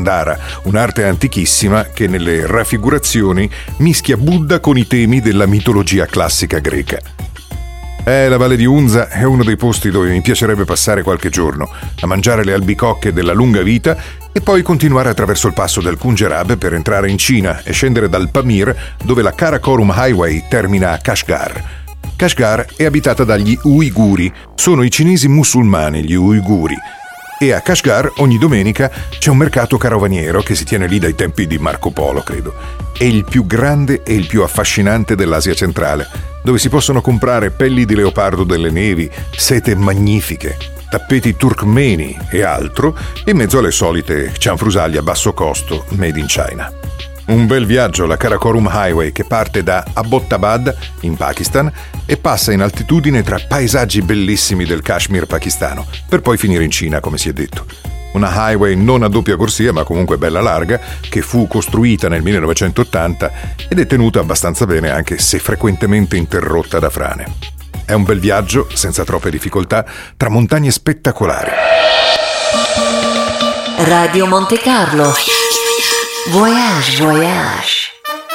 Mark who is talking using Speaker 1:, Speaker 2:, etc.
Speaker 1: Gandhara, un'arte antichissima che nelle raffigurazioni mischia Buddha con i temi della mitologia classica greca. La Valle di Unza è uno dei posti dove mi piacerebbe passare qualche giorno, a mangiare le albicocche della lunga vita e poi continuare attraverso il passo del Punjab per entrare in Cina e scendere dal Pamir, dove la Karakorum Highway termina a Kashgar. Kashgar è abitata dagli Uiguri, sono i cinesi musulmani gli Uiguri. E a Kashgar ogni domenica c'è un mercato carovaniero che si tiene lì dai tempi di Marco Polo, credo. È il più grande e il più affascinante dell'Asia centrale, dove si possono comprare pelli di leopardo delle nevi, sete magnifiche, tappeti turkmeni e altro, in mezzo alle solite cianfrusaglie a basso costo made in China. Un bel viaggio, la Karakorum Highway, che parte da Abbottabad, in Pakistan, e passa in altitudine tra paesaggi bellissimi del Kashmir pakistano, per poi finire in Cina, come si è detto. Una highway non a doppia corsia, ma comunque bella larga, che fu costruita nel 1980 ed è tenuta abbastanza bene, anche se frequentemente interrotta da frane. È un bel viaggio, senza troppe difficoltà, tra montagne spettacolari.
Speaker 2: Radio Monte Carlo. Voyage, voyage.